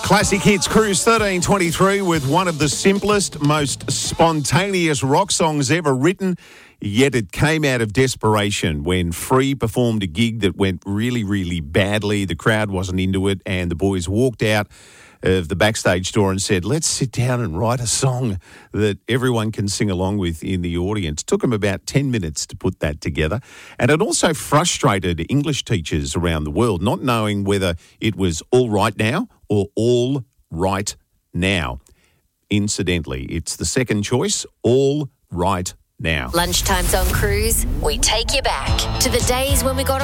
Classic Hits Cruise 1323 with one of the simplest, most spontaneous rock songs ever written, yet it came out of desperation when Free performed a gig that went really, really badly. The crowd wasn't into it, and the boys walked out of the backstage door and said, let's sit down and write a song that everyone can sing along with in the audience. It took them about 10 minutes to put that together. And it also frustrated English teachers around the world, not knowing whether it was all right now or all right now. Incidentally, it's the second choice, all right now. Lunchtimes on Cruise, we take you back to the days when we got